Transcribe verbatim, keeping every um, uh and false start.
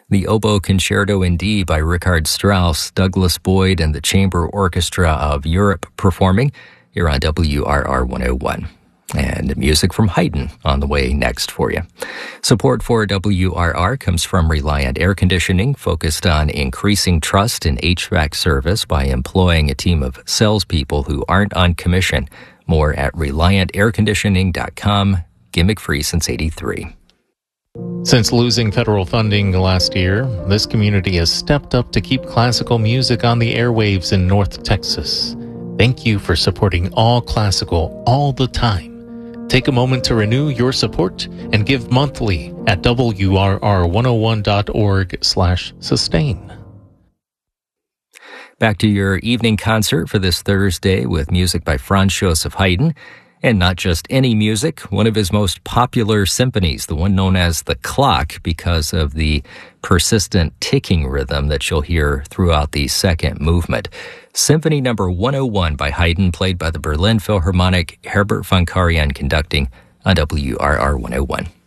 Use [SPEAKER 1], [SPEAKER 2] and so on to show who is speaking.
[SPEAKER 1] The Oboe Concerto in D by Richard Strauss, Douglas Boyd, and the Chamber Orchestra of Europe performing here on W R R one oh one. And music from Haydn on the way next for you. Support for W R R comes from Reliant Air Conditioning, focused on increasing trust in H V A C service by employing a team of salespeople who aren't on commission. More at reliant air conditioning dot com. Gimmick free since eighty-three.
[SPEAKER 2] Since losing federal funding last year, this community has stepped up to keep classical music on the airwaves in North Texas. Thank you for supporting all classical all the time. Take a moment to renew your support and give monthly at W R R one oh one dot org slash sustain.
[SPEAKER 1] Back to your evening concert for this Thursday with music by Franz Joseph Haydn. And not just any music, one of his most popular symphonies, the one known as The Clock, because of the persistent ticking rhythm that you'll hear throughout the second movement. Symphony number one oh one by Haydn, played by the Berlin Philharmonic, Herbert von Karajan conducting on W R R one oh one.